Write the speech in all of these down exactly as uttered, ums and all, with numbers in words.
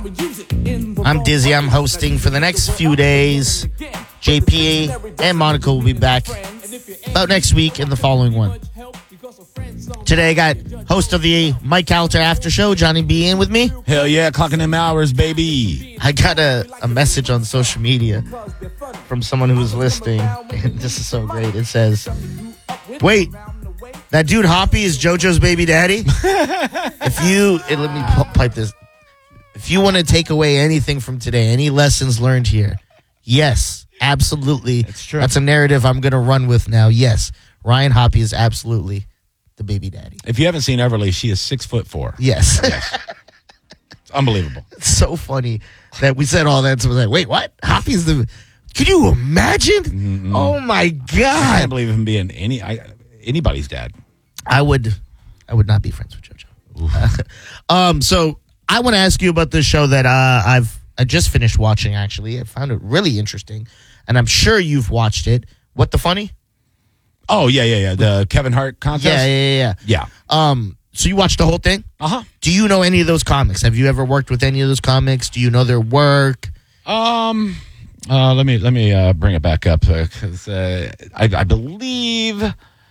I'm Dizzy. I'm hosting for the next few days. J P and Monica will be back about next week and the following one. Today I got host of the Mike Calter After Show, Johnny B, in with me. Hell yeah, clocking them hours, baby. I got a, a message on social media from someone who was listening. And this is so great. It says, wait, that dude Hoppy is JoJo's baby daddy? If you, and let me pipe this. If you want to take away anything from today, any lessons learned here, yes, absolutely. It's true. That's a narrative I'm going to run with now. Yes, Ryan Hoppy is absolutely the baby daddy. If you haven't seen Everly, she is six foot four. Yes. Yes. It's unbelievable. It's so funny that we said all that. So I was like, wait, what? Hoppy's the... Could you imagine? Mm-hmm. Oh, my God. I can't believe him being any I, anybody's dad. I would I would not be friends with JoJo. um, so I want to ask you about this show that uh, I've I just finished watching, actually. I found it really interesting, and I'm sure you've watched it. What the Funny? Oh, yeah, yeah, yeah. The Kevin Hart contest? Yeah, yeah, yeah. Yeah. Um, so you watched the whole thing? Uh-huh. Do you know any of those comics? Have you ever worked with any of those comics? Do you know their work? Um, uh, let me let me uh, bring it back up because uh, I, I believe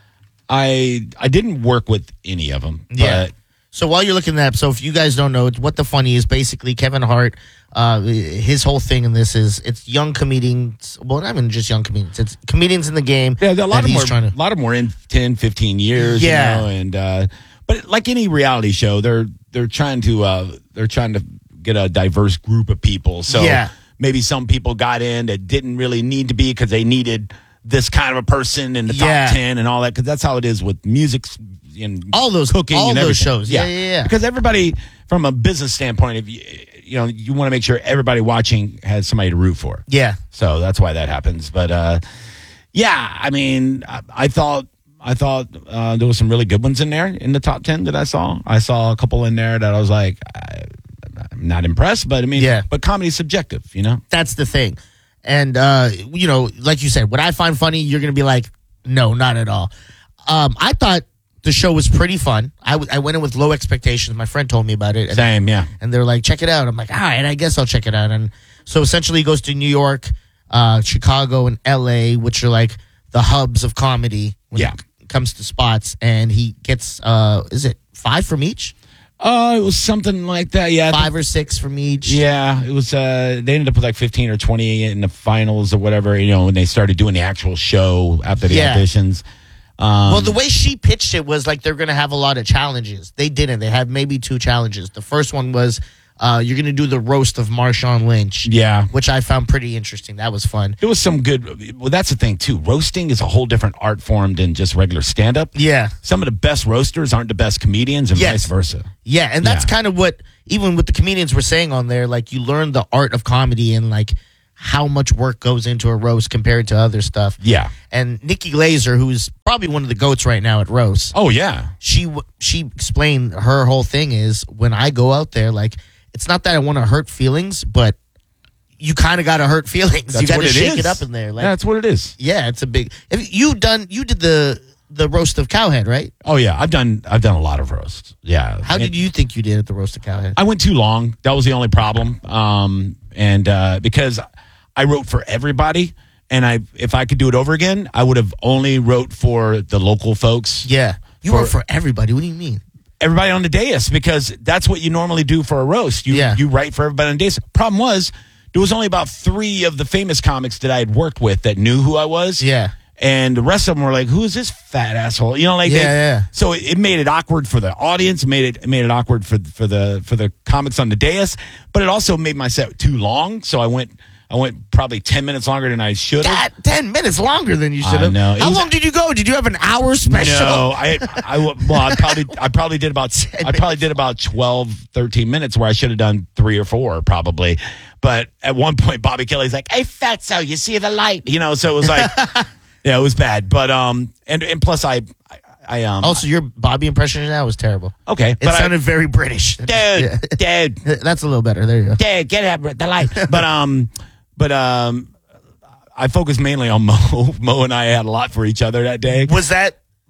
I I didn't work with any of them. Yeah. But So while you're looking that up, so if you guys don't know, What the Funny is basically Kevin Hart. Uh, his whole thing in this is it's young comedians. Well, not even just young comedians. It's comedians in the game. Yeah, a lot of more, to, a lot of more in ten, fifteen years. Yeah, you know, and uh, but like any reality show, they're they're trying to uh, they're trying to get a diverse group of people. So yeah. maybe some people got in that didn't really need to be because they needed this kind of a person in the top yeah. ten and all that. Because that's how it is with music and all those cooking, all and those everything. shows. Yeah, yeah, yeah. Because everybody, from a business standpoint, if you you know you want to make sure everybody watching has somebody to root for. Yeah. So that's why that happens. But uh, yeah, I mean, I, I thought I thought uh, there was some really good ones in there in the top ten that I saw. I saw a couple in there that I was like, I, I'm not impressed, but I mean, yeah. But comedy's subjective, you know. That's the thing, and uh, you know, like you said, what I find funny, you're gonna be like, no, not at all. Um, I thought the show was pretty fun. I, w- I went in with low expectations. My friend told me about it. And, Same, yeah. And they're like, check it out. I'm like, all right, I guess I'll check it out. And so essentially he goes to New York, uh, Chicago, and L A, which are like the hubs of comedy when yeah. it comes to spots. And he gets, uh, is it five from each? Oh, uh, it was something like that, yeah. Five or six from each. Yeah, it was, uh, they ended up with like fifteen or twenty in the finals or whatever, you know, when they started doing the actual show after the yeah. auditions. Um, well, the way she pitched it was like they're going to have a lot of challenges. They didn't. They had maybe two challenges. The first one was uh, you're going to do the roast of Marshawn Lynch. Yeah. Which I found pretty interesting. That was fun. It was some good. Well, that's the thing, too. Roasting is a whole different art form than just regular stand-up. Yeah. Some of the best roasters aren't the best comedians and yes. vice versa. Yeah, and that's yeah. kind of what, even what the comedians were saying on there, like you learn the art of comedy and like how much work goes into a roast compared to other stuff. Yeah. And Nikki Glaser, who's probably one of the goats right now at roast. Oh, yeah. She she explained her whole thing is when I go out there, like, it's not that I want to hurt feelings, but you kind of got to hurt feelings. That's you got to shake is. it up in there. Like, yeah, that's what it is. Yeah, it's a big... Have you done... You did the the roast of Cowhead, right? Oh, yeah. I've done I've done a lot of roasts. Yeah. How did you think you did at the roast of Cowhead? I went too long. That was the only problem. Um, and uh, because... I wrote for everybody, and I if I could do it over again, I would have only wrote for the local folks. Yeah. You for, wrote for everybody. What do you mean? Everybody on the dais, because that's what you normally do for a roast. You, yeah. you write for everybody on the dais. Problem was, there was only about three of the famous comics that I had worked with that knew who I was. Yeah. And the rest of them were like, who is this fat asshole? You know, like, yeah, they, yeah. So it, it made it awkward for the audience, made it, it made it awkward for, for the, for the comics on the dais, but it also made my set too long. So I went, I went probably ten minutes longer than I should have. God, ten minutes longer than you should have. No, How was, long did you go? Did you have an hour special? No, I, I, well, I probably, I probably did about, I probably did about twelve, thirteen minutes where I should have done three or four probably. But at one point, Bobby Kelly's like, "Hey, fatso, you see the light?" You know, so it was like, yeah, it was bad. But um, and and plus I, I, I um. Also, your Bobby impression now was terrible. Okay, it but sounded I, very British, dude. Yeah. Dude, that's a little better. There you go. Dude, get up the light. But um. But um, I focused mainly on Mo. Mo and I had a lot for each other that day. Was that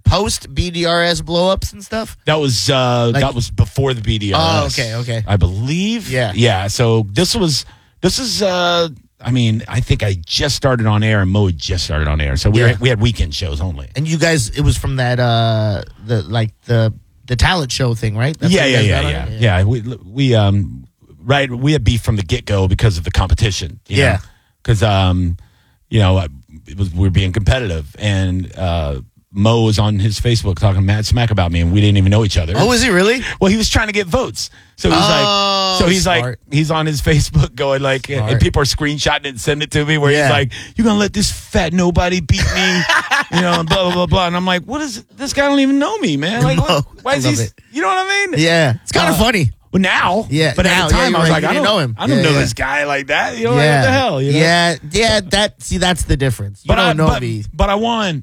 post B D R S blowups and stuff? That was uh, Like- that was before the B D R S. Oh, okay, okay. I believe. Yeah. yeah. So this was this is. Uh, I mean, I think I just started on air, and Mo had just started on air. So we Yeah. were, we had weekend shows only. And you guys, it was from that uh the like the the talent show thing, right? That's yeah, what you yeah, guys yeah, got yeah, on it? yeah. We we um right. We had beef from the get go because of the competition. You Yeah. Because um, you know, it was we were being competitive, and uh, Mo was on his Facebook talking mad smack about me, and we didn't even know each other. Oh, is he really? Well, he was trying to get votes. So he's Oh, like, so he's smart. like, he's on his Facebook going like, Smart. and people are screenshotting it and sending it to me where Yeah. he's like, you're going to let this fat nobody beat me, you know, and blah, blah, blah, blah. And I'm like, what is, this guy don't even know me, man. Like, No, what, why I is love he, it. you know what I mean? Yeah, it's kind of Uh, funny. Well, now. Yeah, But now, at the time, yeah, I was you're like, right. I You don't know him. I don't Yeah, know yeah. this guy like that. You know, like, Yeah, what the hell? You know? yeah, yeah. That see, that's the difference. You But don't I, know but, me. but I won.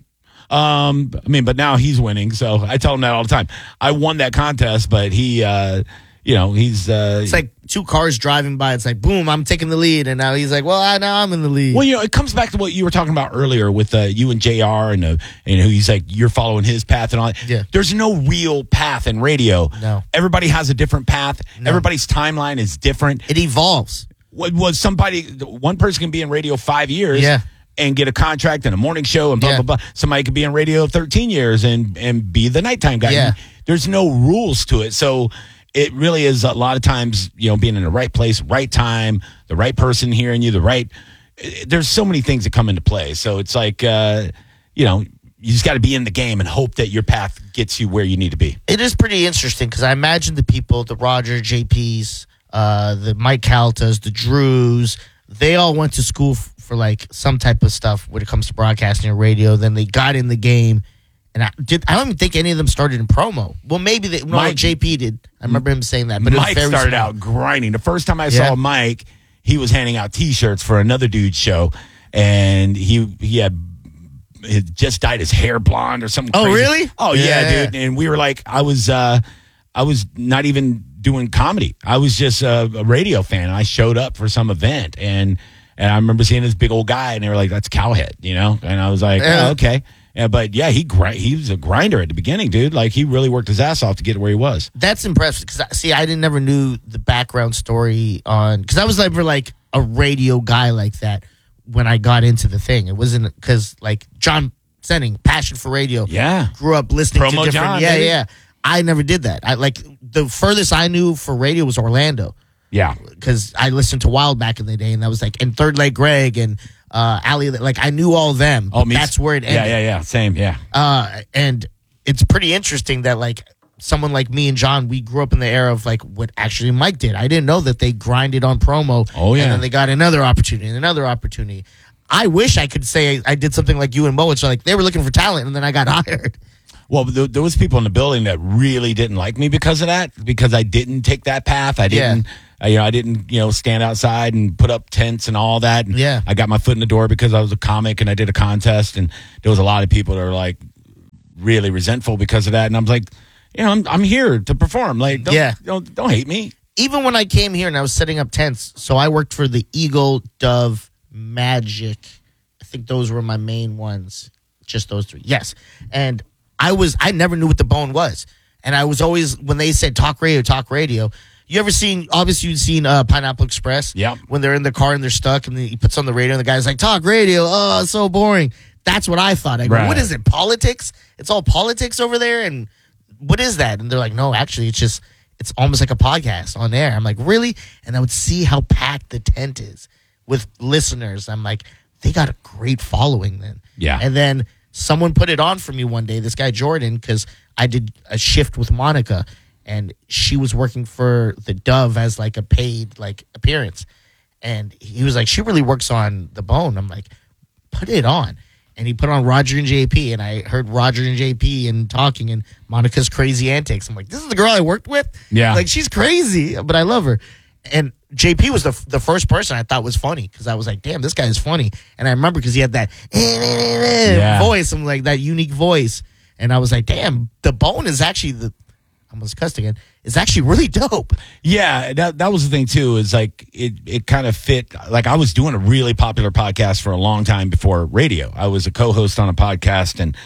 Um, I mean, but now he's winning, so I tell him that all the time. I won that contest, but he, uh, you know, he's. Uh, It's like two cars driving by. It's like, boom, I'm taking the lead, and now he's like, well, I, now I'm in the lead. well, you know, it comes back to what you were talking about earlier with uh, you and J R, and uh, and who he's like, you're following his path and all that. Yeah. There's no real path in radio. No. Everybody has a different path. No. Everybody's timeline is different. It evolves. What was somebody? One person can be in radio five years. Yeah. And get a contract and a morning show and blah, Yeah. blah, blah. Somebody could be in radio thirteen years and, and be the nighttime guy. Yeah. There's no rules to it. So it really is a lot of times, you know, being in the right place, right time, the right person hearing you, the right. There's so many things that come into play. So it's like, uh, you know, you just got to be in the game and hope that your path gets you where you need to be. It is pretty interesting because I imagine the people, the Roger J Ps, uh, the Mike Caltas, the Drews, they all went to school f- for like some type of stuff when it comes to broadcasting or radio. Then they got in the game, and I did. I don't even think any of them started in promo. Well, maybe they, no, Mike- J P did. I remember him saying that. But it was Mike very started small. out grinding. The first time I Yeah. saw Mike, he was handing out T-shirts for another dude's show, and he he had he had just dyed his hair blonde or something. Oh, crazy. really? Oh yeah, Yeah. dude. And we were like, I was uh, I was not even doing comedy. I was just a, a radio fan. I showed up for some event, and and I remember seeing this big old guy, and they were like, "That's Cowhead," you know. And I was like, Yeah. "Oh, okay." Yeah, but yeah, he gri- he was a grinder at the beginning, dude. Like he really worked his ass off to get where he was. That's impressive because see, I didn't never knew the background story on because I was never like a radio guy like that when I got into the thing. It wasn't because like John Senning, passion for radio. Yeah. grew up listening Promo to different. John, yeah, baby. yeah. I never did that. I like the furthest I knew for radio was Orlando Yeah. because I listened to Wild back in the day, and that was like and Third Leg Greg and uh, Ali. Like I knew all of them. Oh, but me- that's where it ended. Yeah, yeah, yeah. Same, yeah. Uh, and it's pretty interesting that like someone like me and John, we grew up in the era of like what actually Mike did. I didn't know that they grinded on promo. Oh, yeah. And then they got another opportunity and another opportunity. I wish I could say I did something like you and Mo. It's like they were looking for talent and then I got hired. Well, there, there was people in the building that really didn't like me because of that, because I didn't take that path. I didn't, uh, you know, I didn't, you know, stand outside and put up tents and all that. And Yeah. I got my foot in the door because I was a comic and I did a contest, and there was a lot of people that were like really resentful because of that. And I was like, you know, I'm I'm here to perform. Like, don't, Yeah. don't don't hate me. Even when I came here and I was setting up tents, so I worked for the Eagle, Dove, Magic. I think those were my main ones. Just those three. Yes. And I was I never knew what the bone was. And I was always when they said talk radio, talk radio. You ever seen obviously you've seen uh, Pineapple Express? Yep. When they're in the car and they're stuck and then he puts on the radio and the guy's like, talk radio, oh it's so boring. That's what I thought. I go, Right. what is it? Politics? It's all politics over there? And what is that? And they're like, no, actually it's just it's almost like a podcast on air. I'm like, really? And I would see how packed the tent is with listeners. I'm like, they got a great following then. Yeah. And then someone put it on for me one day, this guy Jordan, because I did a shift with Monica and she was working for the Dove as like a paid like appearance. And he was like, she really works on the bone. I'm like, put it on. And he put on Roger and J P, and I heard Roger and J P and talking and Monica's crazy antics. I'm like, this is the girl I worked with? Yeah. Like, she's crazy, but I love her. And J P was the the first person I thought was funny because I was like, damn, this guy is funny. And I remember because he had that Yeah. voice, I'm like, that unique voice. And I was like, damn, the bone is actually the, I almost cussed again, is actually really dope. Yeah, that that was the thing too. Is like it it kind of fit. Like I was doing a really popular podcast for a long time before radio. I was a co-host on a podcast, and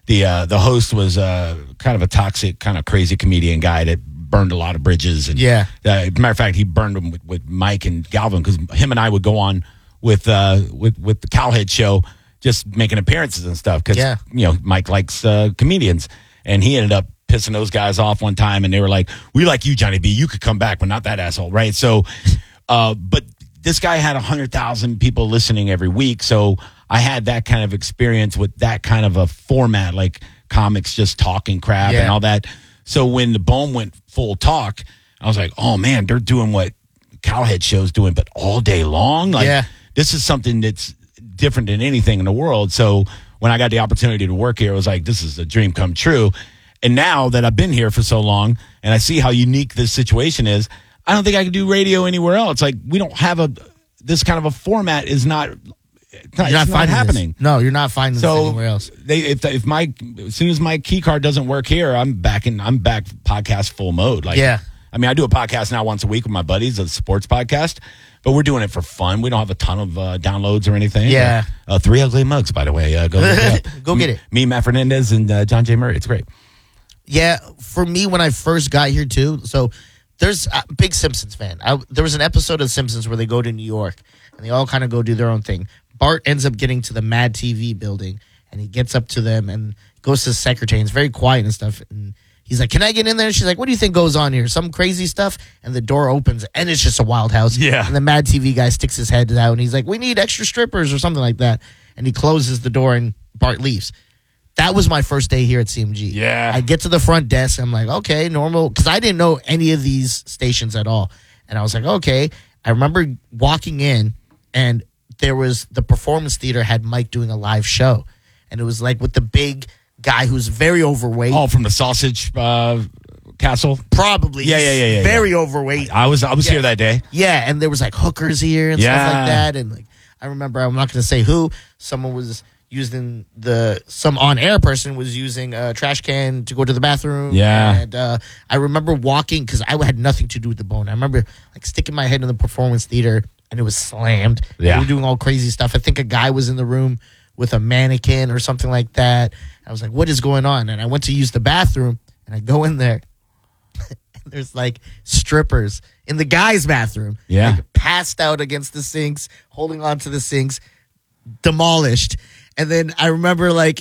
the uh, the host was uh, kind of a toxic, kind of crazy comedian guy that burned a lot of bridges. And Yeah. uh, matter of fact, he burned them with, with Mike and Galvin because him and I would go on with uh, with with the Cowhead show, just making appearances and stuff. Because Yeah. you know Mike likes uh, comedians, and he ended up pissing those guys off one time, and they were like, "We like you, Johnny B. You could come back, but not that asshole, right?" So, uh, but this guy had a hundred thousand people listening every week, so I had that kind of experience with that kind of a format, like comics just talking crap Yeah. and all that. So when the Bone went full talk, I was like, "Oh man, they're doing what Cowhead show's doing, but all day long. Like Yeah. this is something that's different than anything in the world." So when I got the opportunity to work here, it was like, this is a dream come true. And now that I've been here for so long and I see how unique this situation is, I don't think I can do radio anywhere else. Like we don't have a, this kind of a format is not, it's not, You're not it's not finding happening. This. No, you're not finding So this anywhere else. they, if, if my, as soon as my key card doesn't work here, I'm back in, I'm back podcast full mode. Like, Yeah. I mean, I do a podcast now once a week with my buddies, a sports podcast, but we're doing it for fun. We don't have a ton of uh, downloads or anything. Yeah. Uh, uh, Three Ugly Mugs, by the way. Uh, go look it up. Go get it. Me, Matt Fernandez, and uh, John J. Murray. It's great. Yeah, for me, when I first got here, too, so there's a big Simpsons fan. I, there was an episode of Simpsons where they go to New York, and they all kind of go do their own thing. Bart ends up getting to the Mad T V building, and he gets up to them and goes to the secretary, and it's very quiet and stuff, and he's like, "Can I get in there?" And she's like, "What do you think goes on here? Some crazy stuff?" And the door opens, and it's just a wild house. Yeah. And the Mad T V guy sticks his head out, and he's like, "We need extra strippers," or something like that. And he closes the door, and Bart leaves. That was my first day here at C M G. Yeah. I get to the front desk. I'm like, okay, normal. Because I didn't know any of these stations at all. And I was like, okay. I remember walking in, and there was the Performance Theater had Mike doing a live show. And it was like with the big guy who's very overweight. Oh, from the Sausage uh, Castle? Probably. Yeah, yeah, yeah, yeah, Very overweight. I was I was Yeah. here that day. Yeah, and there was like hookers here and stuff Yeah. like that. And like I remember, I'm not going to say who, someone was using the, some on-air person was using a trash can to go to the bathroom. Yeah. And uh, I remember walking, because I had nothing to do with the Bone. I remember like sticking my head in the Performance Theater, and it was slammed. Yeah. They were doing all crazy stuff. I think a guy was in the room with a mannequin or something like that. I was like, what is going on? And I went to use the bathroom, and I go in there. There's like strippers in the guys' bathroom. Yeah. Like, passed out against the sinks, holding on to the sinks, demolished. And then I remember like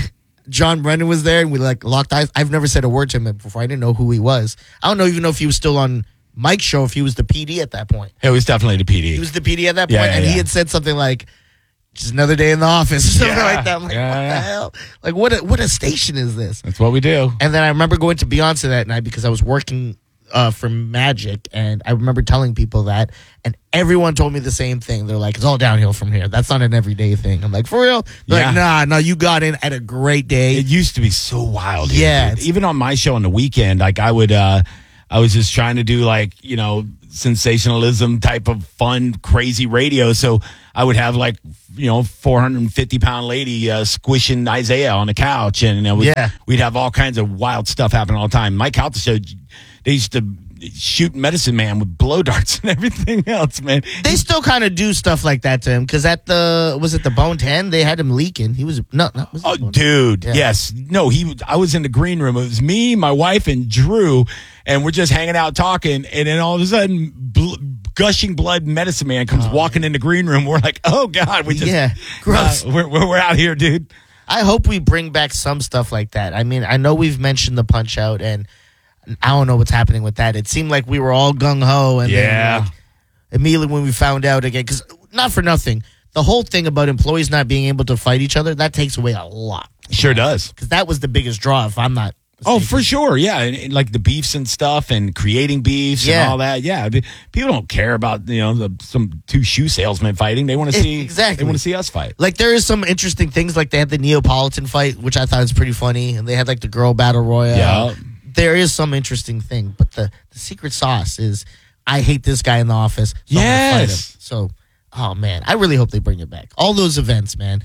John Brennan was there, and we like locked eyes. I've never said a word to him before. I didn't know who he was. I don't know even know if he was still on Mike's show, if he was the P D at that point. It was definitely the P D. He was the P D at that Yeah, point, yeah, and yeah. he had said something like, "Just another day in the office," or something Yeah, like that. I'm like, yeah, what yeah. the hell? Like, what a what a station is this? That's what we do. And then I remember going to Beyonce that night because I was working uh, for Magic, and I remember telling people that, and everyone told me the same thing. They're like, "It's all downhill from here. That's not an everyday thing." I'm like, "For real?" They're Yeah. like, "Nah, no, you got in at a great day." It used to be so wild. here, Yeah, dude. it's- Even on my show on the weekend, like I would, uh, I was just trying to do like, you know, sensationalism type of fun, crazy radio. So I would have like, you know, four hundred fifty pound lady uh, squishing Isaiah on the couch. And you know, we'd, Yeah. we'd have all kinds of wild stuff happen all the time. Mike Calta show, they used to shoot Medicine Man with blow darts and everything else, man. They still kind of do stuff like that to him because at the was it the Bone ten they had him leaking. He was no, no was it Oh, the Bone dude, Yeah. yes, no. He, I was in the green room. It was me, my wife, and Drew, and we're just hanging out talking. And then all of a sudden, bl- gushing blood, Medicine Man comes walking in the green room. We're like, oh god, we just Yeah, gross. uh, we're, we're we're out here, dude. I hope we bring back some stuff like that. I mean, I know we've mentioned the Punch Out, and I don't know what's happening with that. It seemed like we were all gung ho, and Yeah. then like, immediately when we found out again, because not for nothing, the whole thing about employees not being able to fight each other, that takes away a lot. Sure does. Because that was the biggest draw, if I'm not Oh, mistaken. for sure, yeah, and, and like the beefs and stuff, and creating beefs Yeah. and all that. Yeah, I mean, people don't care about you know the, some two shoe salesmen fighting. They want to see Exactly. They want to see us fight. Like, there is some interesting things. Like, they had the Neapolitan fight, which I thought was pretty funny, and they had, like, the girl battle royale. Yeah. There is some interesting thing, but the, the secret sauce is I hate this guy in the office, so I'm gonna fight him. Yes. So, oh, man, I really hope they bring it back. All those events, man.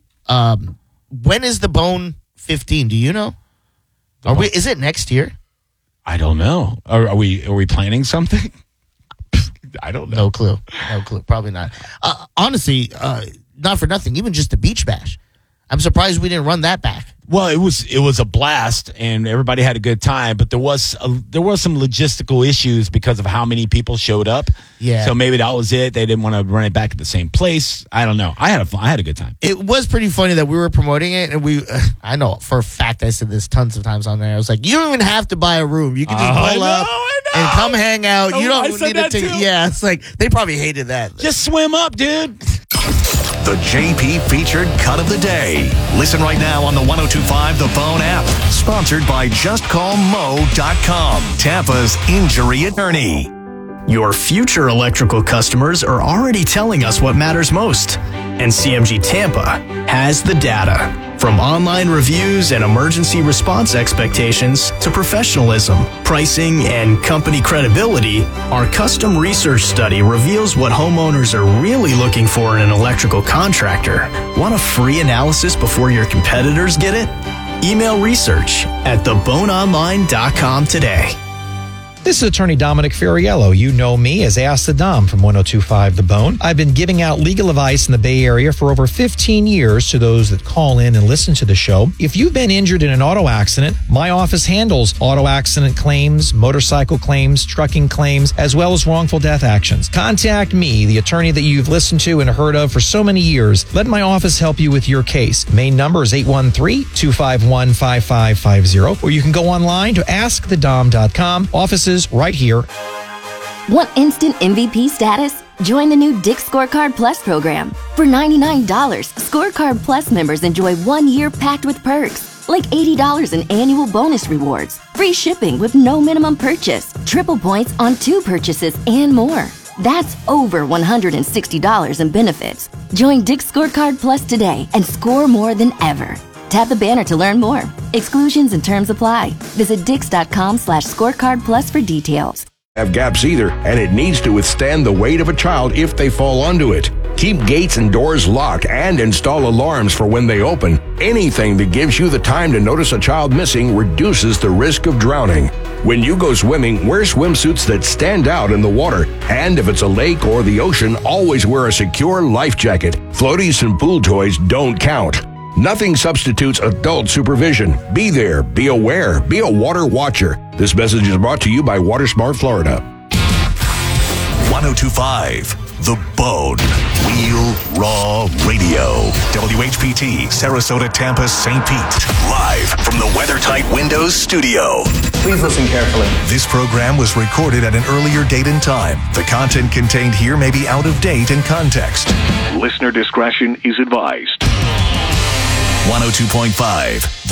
Um, when is the Bone fifteen? Do you know? Are we? Is it next year? I don't know. Are, are we are we planning something? I don't know. No clue. No clue. Probably not. Uh, honestly, uh, not for nothing. Even just the Beach Bash. I'm surprised we didn't run that back. Well, it was it was a blast, and everybody had a good time. But there was a, there was some logistical issues because of how many people showed up. Yeah. So maybe that was it. They didn't want to run it back at the same place. I don't know. I had a I had a good time. It was pretty funny that we were promoting it, and we. Uh, I know for a fact I said this tons of times on there. I was like, you don't even have to buy a room. You can just Oh, I pull know, up I know. and come hang out. Oh, You I don't said need a that ticket. too. Yeah, it's like they probably hated that. Just swim up, dude. The J P featured cut of the day. Listen right now on the one oh two point five The Bone app. Sponsored by just call mo dot com, Tampa's injury attorney. Your future electrical customers are already telling us what matters most. And C M G Tampa has the data. From online reviews and emergency response expectations to professionalism, pricing, and company credibility, our custom research study reveals what homeowners are really looking for in an electrical contractor. Want a free analysis before your competitors get it? Email research at the bone online dot com today. This is attorney Dominic Ferriello. You know me as Ask the Dom from one oh two point five The Bone. I've been giving out legal advice in the Bay Area for over fifteen years to those that call in and listen to the show. If you've been injured in an auto accident, my office handles auto accident claims, motorcycle claims, trucking claims, as well as wrongful death actions. Contact me, the attorney that you've listened to and heard of for so many years. Let my office help you with your case. Main number is eight one three, two five one, five five five zero, or you can go online to ask the dom dot com. Offices right here. Want instant M V P status? Join the new Dick's Scorecard Plus program. For ninety-nine dollars, Scorecard Plus members enjoy one year packed with perks, like eighty dollars in annual bonus rewards, free shipping with no minimum purchase, triple points on two purchases, and more. That's over one hundred sixty dollars in benefits. Join Dick's Scorecard Plus today and score more than ever. Tap the banner to learn more. Exclusions and terms apply. Visit dix.com slash scorecard plus for details. Have gaps either, and it needs to withstand the weight of a child if they fall onto it. Keep gates and doors locked and install alarms for when they open. Anything that gives you the time to notice a child missing reduces the risk of drowning. When you go swimming, wear swimsuits that stand out in the water. And if it's a lake or the ocean, always wear a secure life jacket. Floaties and pool toys don't count. Nothing substitutes adult supervision. Be there, be aware, be a water watcher. This message is brought to you by WaterSmart Florida. one oh two point five The Bone. Real Raw Radio. W H P T, Sarasota, Tampa, Saint Pete. Live from the WeatherTight Windows studio. Please listen carefully. This program was recorded at an earlier date and time. The content contained here may be out of date in context. Listener discretion is advised. one oh two point five The